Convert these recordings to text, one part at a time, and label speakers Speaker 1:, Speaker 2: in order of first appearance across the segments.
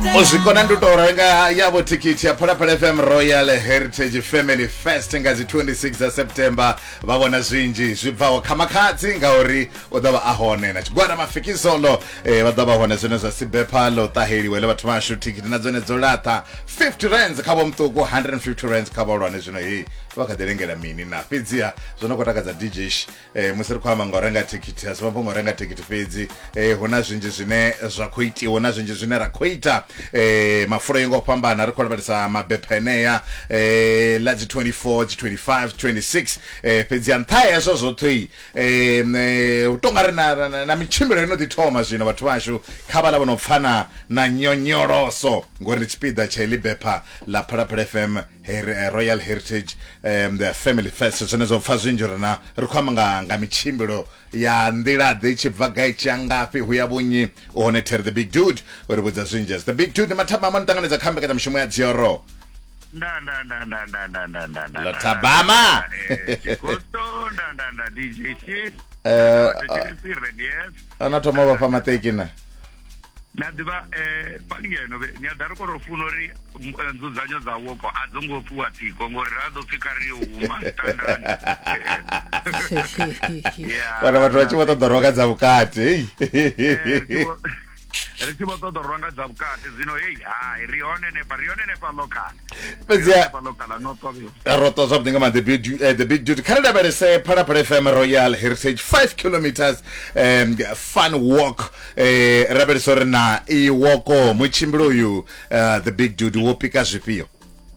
Speaker 1: Uzvikona ndotorenga yavo tikiti ya Phalaphala FM Royal Heritage Family Fest ngazi 26 September vavona zvinji zvibvawo kamakadzi ngauri udava ahone na chigwada mafikisolo vadava hone zvone zva sibepalo taheliwe le vathu vashu tikiti na dzone dzolata 50 rands kavo mtuku 150 rands kavo lwane zvino hii vakaderengera mini na fedzia zvonokotakadza DJ musiri kwama ngorenga tikiti asivambo ngorenga tikiti fedzi huna zvinji zvine zvakuitiwa huna zvinji zvine rakuita mafuro yengo pambana rikonabatisa mabepeneya ladzi 24 25 26 fedzi antaya zvozotoi utongari na michimbiro inoditoma zvino vathu vashu khavala vanopfana na nyonyoroso ngori chipida chailibepa la Phalaphala FM Royal Heritage the Family Fest zvone zvopfa zvinji rina rikwama nga michimbiro ya ndilade ichibva gaichanga huya bunyi onetere the big dude uri budza zvinji the big dude mataba amantanganedza kambe kana mishumo ya dzioro Lotabama
Speaker 2: Kosto DJ shit
Speaker 1: anatoma bapa matekina
Speaker 2: nadiva pangeno nyadaro rofunori nzuzanyo za woko adzongopuwa tiko ngori rado fikari uma standard
Speaker 1: para watu vachivota doroga dza vukati
Speaker 2: Recibo todo ronga za vukati zino rione ne pa local
Speaker 1: Pezia
Speaker 2: no problem
Speaker 1: roto something about the big dude Canada better say Phalaphala FM Royal Heritage 5 kilometers fun walk rabere sorna I woko muchimbiro you the big dude wopika zvipio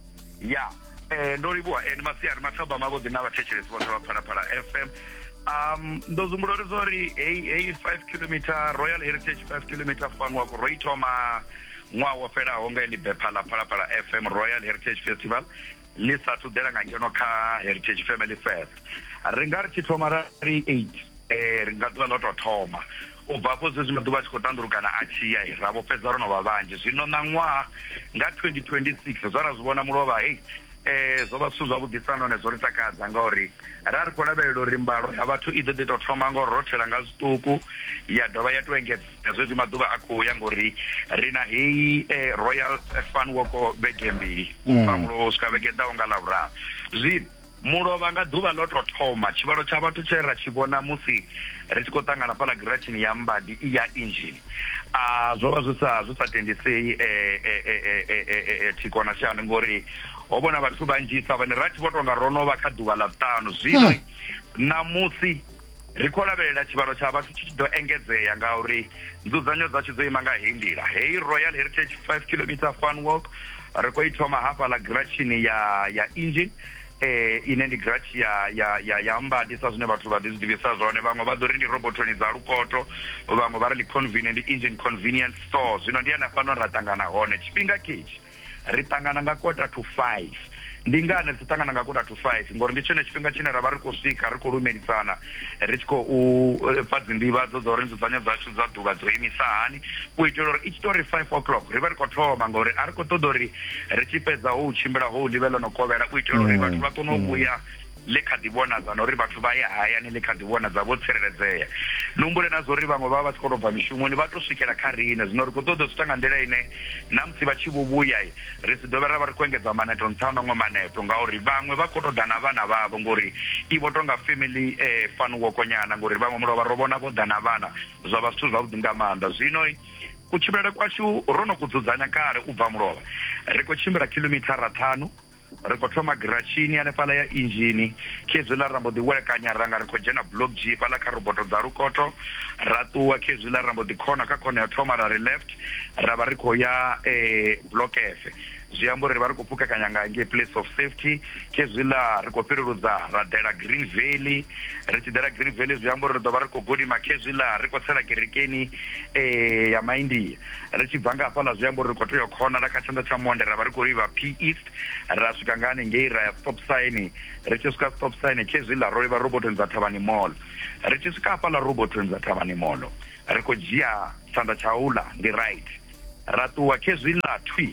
Speaker 2: ndoribwa masiari masaba mavo dinava techere sponsor wa Phalaphala FM ndozumurori zori 5 km Royal Heritage 5 km fun walk roitoma mwa wafera honga ili bepala Phalaphala FM Royal Heritage Festival lisa tudera ngangeno ka Heritage Family Fest ringari chitomara 8 ringatwa loto toma ubvapo zvezvinoduva chikotandurukana achiya ravo fedza rono vavanje zvino namwa nga 2026 zvarazvivona murova zova suzva vudisano nezoritakadza ngauri rari kona berero rimbaro yavathu idzo ditotoma ngorotera ngazituku yadova yatoengedza zvezvi maduva akuya ngori rina hei Royal Fun Walk begembiri pamulo skavegeda ungalavura zvino murova ngaduva lototoma chivaro chavathu cherera chivona musi richikotangana pala gratini yambadi iya engine zvova zvisatendisei tikona chano ngori obona vathu vanjisa vane rati votonga ronova kadhuva lavutano zvino namusi rikolavelela chivaro chavathu chichidoengedzeya ngauri nzuzanyo dzacho dzoimanga hindira hei Royal Heritage 5 km fun walk rikoitoma hapa la grachini ya engine inendi grachi ya mbadi sazvine vathu vadizvidivisa zvone vamwe vadori ndi robotoni dza rukoto vamwe vari li convenient engine convenience store zvino ndiyana fano ratangana hone chipinga kichi ritangana nga 4:45 ndingane ritangana nga 4:45 ngori ndichone chipinga chine rava rikusvika rikurumedzana richiko padzindiva dzozorinzudzanya dzacho dzadhuva dzoimisa hani kuitira uri ichitori 5 o'clock riva rikotoma ngori arikotodori richipedza uchimbira livelo nokovera kuitira uri vathu vakonokuya lekhadibonadza nori vathu vayahaya nelekhadibonadza votsereredzea numbure nazori vamwe vava vachikorobva mishumoni vatosvikira karine zvino rikotodo zvitanga ndela ine namusi vachivuvuya risidove rava rikuengedza maneto ntsano amwe maneto ngauri vamwe vakotodhana vana vavo ngori ivo tonga family fun walkonyana ngori vamwe murova rovona vodhana vana zvava zvithu zvakudzingamanda zvino kuchimbira kwacho ronokudzudzanya kare ubva murova rikochimbira kilomitara 5 rikotoma grachini anepala ya injini kezvila rambo diwelekanya ranga rikojena block G pala karoboto dza rukoto ratuwa kezvila rambo dikona kakona yatoma rari left rava rikoya block F zviyambo rivari kupuka kanyanga nge place of safety kezvila rikopererudza radera Green Valley richidera Green Valley zviyambo ridova rikogodima kezvila rikotsera kerekeni ya Maindia richibvanga pala zviyambo rikotoya kona rakachanda chamonde rava rikoriva P East rasvika ngane ngeira ya stop sign richisvika stop sign kezvila roriva Robertson Zatavani Mall richisvika pala Robertson Zatavani Mall rikojia tsanda chaula ndi right ratuwa kezvila twi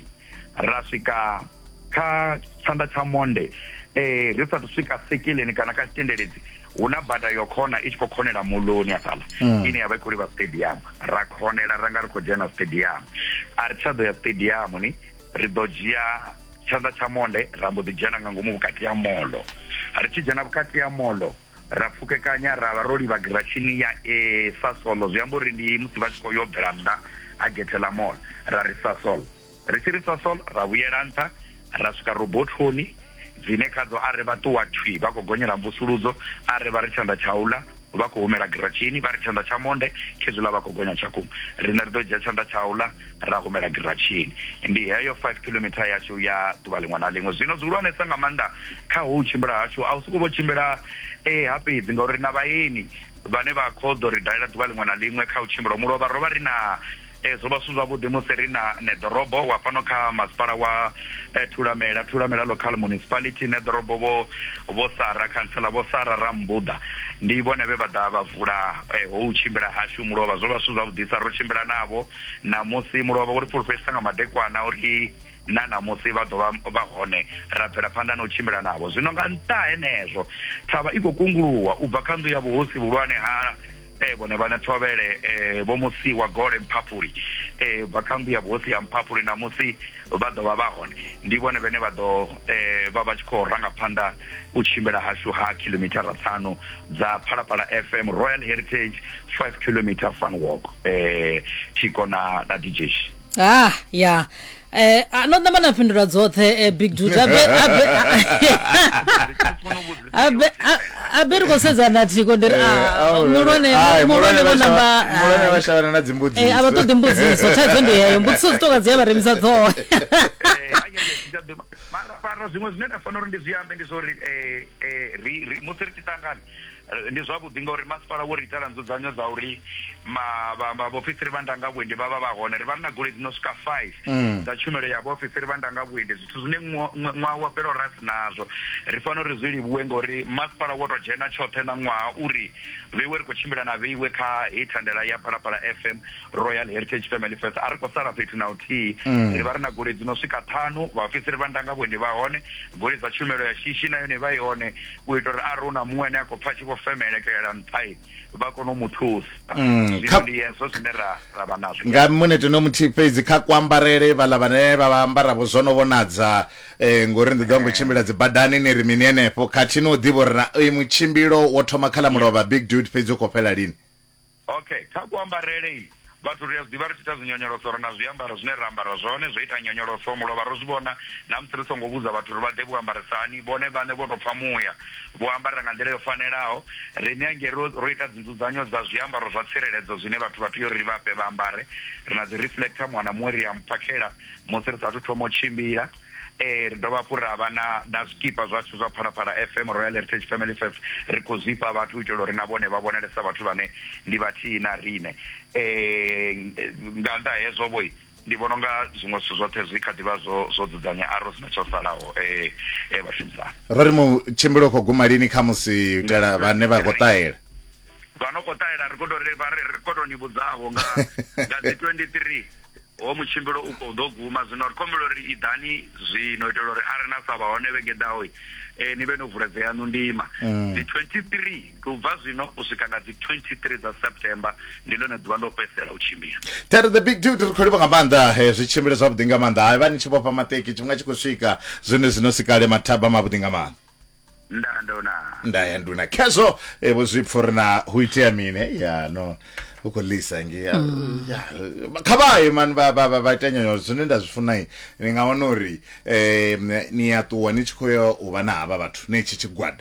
Speaker 2: rasvika ka tsanda chamonde risati svika sekileni kana kachitenderedzi una bada yo khona I tshi khonela muloni afhala ine ya vha khou livha stadium ra khonela ranga ri khou dzhena stadium a ri tsha ḓo ya stadium ni ri ḓo dzhia tshanḓa tsha monde ra mbo ḓi dzhena nga ngomu vhukati ya molo ri tshi dzhena vhukati ya molo ra pfukekanya ra vha ro livha giratshini ya Sasol zwi amba uri ndi musi vha tshi khou yo bvela nnḓa a gethe ḽa molo ra ri Sasol ri tshi ri Sasol ra vhuyela nṱha ra swika robothoni dzine khadzo a ri vha ṱuwa thwi vha khou gonyela mvusuludzo a ri vha ri tshanḓa tsha uḽa vha khou humela giratshini vha ri tshanḓa tsha monde khezwiḽa vha khou gonya tshakhuma rine ri ḓo dzhia tshanḓa tsha uḽa ra humela giratshini ndi heyo 5 kilometer yashu ya ḓuvha liṅwe na liṅwe zwino zwihulwanesa nga maanḓa kha hu tshimbila hashu a u sokou vho tshimbila hafhedzi ngauri na vhaeni vhane vha khou ḓo ri dalela ḓuvha liṅwe na liṅwe kha u tshimbila mulovha ro vha ri na zwo vha zwithu zwavhuḓi musi ri na neḓorobo wa fhano kha masipala wa thulamela local municipality neḓorobo vho Sara khansela vho Sara Rambuḓa ndi vhone vhe vha ḓa vha vula ho u tshimbila hashu mulovha zwo vha zwithu zwavhuḓisa ro tshimbila navho na musi mulovha uri fulufhedzisa nga madekwana uri na musi vha ḓo vha hone ra bvela phanḓa na u tshimbila navho zwino nga nṱha henezwo thavha I khou kunguluwa u bva kha nnḓu ya vhuhosi vhulwane ha vhone vhane Thovhele vho Musiwa Gole Mphaphuli vha kha nnḓu ya vhuhosi ya Mphaphuli na musi vha ḓo vha hone ndi vhone vhane vha ḓo vha tshi khou ranga phanḓa u tshimbila hashu ha kilomitara 5 dza Phalaphala FM Royal Heritage 5 kilometer fun walk Chiko na DJ
Speaker 3: yeah no ṋamba na fhindula dzoṱhe Big Dude abe ri khou sedzana Thiko ndi mulwane vho namba
Speaker 1: vha shavhana na dzimbudzi
Speaker 3: a vha ṱoḓi mbudziso thaidzo ndi heyo mbudziso dzi tonga dzi ya vha remisa dzoṱhe
Speaker 2: mara zwiṅwe zwine nda fanela uri ndi zwi ambe ndi zwo uri musi ri tshi ṱangana ndi zwavhuḓi ngauri masipala wo ri itela nzudzanyo dza uri vhaofisiri vha ndangavhuendi vha vha hone ri vha ri na goloi dzino swika 5 dza tshumelo ya vhaofisiri vha ndangavhuendi zwithu zwine ṅwaha wa fhela uri asi nazwo ri fanela uri zwi livhuwe ngauri masipala wo to dzhena tshoṱhe na ṅwaha uri vheiwe ri khou tshimbila na vheiwe kha heyi thandela ya Phalaphala FM Royal Heritage Family Fest a ri khou sala fhethu na uthihi ri vha ri na goloi dzino swika 5 vhaofisiri vha ndangavhuendi vha hone goloi dza tshumelo ya shishi na yone vha i hone u ita uri a ri una muṅwe ane a khou pfa tshi khou femelekelela nṱhai vha kona u muthusa ndi yeso zwine ra vha nazwo
Speaker 1: nga munete no muthihi fhedzi kha kuambarele vhaḽa vhane vha ambaravho zwo no vhonadza ngori ndi ḓo ngo tshimbila dzi badani ni ri mini henefho khathi no ḓivha uri na uyu mutshimbilo wo thoma kha ḽa mulovha Big Dude fhedzi u khou fhela lini
Speaker 2: okay kha kuambarele vhathu ri a zwiḓivha ri tshi ita zinyonyoloso ri na zwiambaro zwine ra ambara zwone zwo ita nyonyoloso mulovha ro zwi vhona na musi ri songo vhudza vhathu ri vha ḓe vho ambarisani vhone vhane vho tou pfha muya vho ambarela nga nḓila yo fanelaho riṋe hange ro ita dzinzudzanyo dza zwiambaro zwa tsireledzo zwine vhathu vha tea uri vha vha ambare ri na dzi reflector ṅwana muṅwe ri ya mphakhela musi ri sathu thoma u tshimbila ri dovha hafhu ra vha na zwikipa zwashu zwa Phalaphala FM Royal Heritage Family Fest ri khou zwifha vhathu u itela uri na vhone vha vhonelesa vhathu vhane ndi vhathihi na riṋe nga nnḓa hezwo vhoi ndi vhona unga zwiṅwe zwithu zwoṱhe zwi kha ḓivha zwo dzudzanya aro zwine tsho salaho vhashumisani
Speaker 1: ro ri mutshimbilo khou guma lini kha musi itela vhane vha khou ṱahela
Speaker 2: vhano khou ṱahela ri khou tou ni vhudzavho nga dzi 23 o mutshimbilo u khou ḓo guma zwino ri khombela uri i ḓani zwino itela uri a ri na sa vha hone vhege ḓaho ni vhe no vuledza yaṋu ndima dzi 23 u bva zwino u swika nga dzi 23 dza September ndi ḽone ḓuvha ḽo fhedzisela u tshimbila
Speaker 1: Tere the Big Dude ri khou livha nga maanḓa zwi tshimbile zwavhuḓi nga maanḓa vha ni tshi vhofha mateki tshifhinga tshi khou swika zwine zwino sikale mathaba mavhuḓi nga maanḓa nduna khezwo vho zwipfho ri na hu itea mini ya no ukolisa ngiya khabaye man ba ita nyonyoloso zwine nda zwi funa ni nga wana uri ni ya ṱuwa ni tshi khou ya u vha na havha vhathu ni tshi tshigwada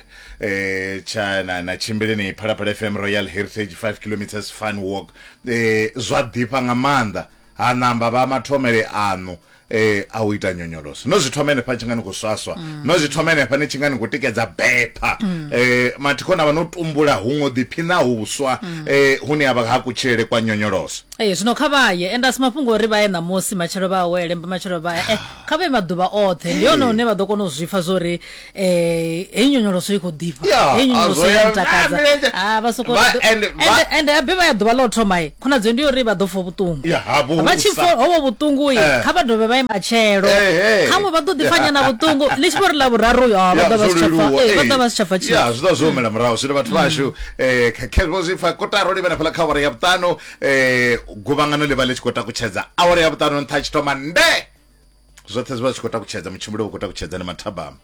Speaker 1: na tshimbile ni Phalaphala FM Royal Heritage 5 kilometers fun walk zwa ḓifha nga maanḓa ha namba vha mathomele ano a u ita nyonyoloso no zwi thomene pa tshingani ku swaswa no zwi thomene pa ni tshingani ku tikedza bepha mathiko na vha no tumbula hungo ḓiphina huswa hune ava ha kutshilele kwa nyonyoloso
Speaker 3: zwino kha vhaye enda si mafhungo uri vha ye na musi matshelo vha awele mba matshelo vha kha vhe maḓuvha oṱhe ndi yone hune vha ḓo kona u zwipfa zwori heyi nyonyoloso i khou ḓifha heyi nyonyoloso ya ntakadza vha soko ende abe vha ya ḓuvha ḽo thoma khona dzo ndi uri vha ḓo pfha vhuṱungu vha tshi pfha hovho vhuṱungu kha vha dovhe vha matshelo khamwe vha ḓo ḓifanya na vhuṱungu ḽi tshi vho ri ḽa vhuraru vha ḓa vha si tsha pfa
Speaker 1: ya zwi ḓo zwo humela murahu zwino vhathu vashu khezwo zwi fa kotaro ḽi vha na fhala kha awara ya vhuṱanu guvhangano ḽi vha ḽi tshi khou takutshedza awara ya vhuṱanu nṱha tshi thoma nde zwoṱhe zwi vha zwi khou takutshedza mutshimbilo u khou takutshedza ni mathabama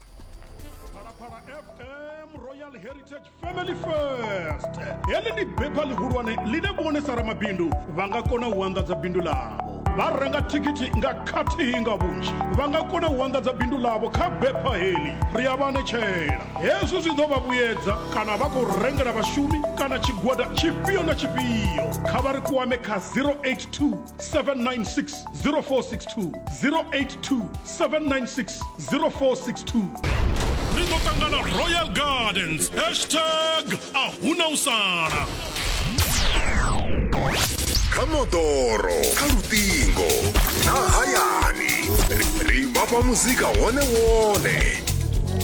Speaker 4: Heritage Family First. Hele ni bepa lihulwane line bonesa ramabindu vanga kona u anḓadza bindu lavo. Vha renga thikhithi nga khathihi nga vhunzhi. Vanga kona u anḓadza bindu lavo kha bepa heḽi. Ri a vha ṋetshela. Hezwo zwi ḓo vha vhuyedza kana vha khou rengela vhashumi kana tshigwada tshifhio na tshifhio. Kha vha ri kwame kha 082 796 0462 082 796 0462. Ringo Tangana Royal Gardens #AhunaUsana.
Speaker 5: Kamodoro, Kalutingo, na hayani. Rimba pa muzika wone wone.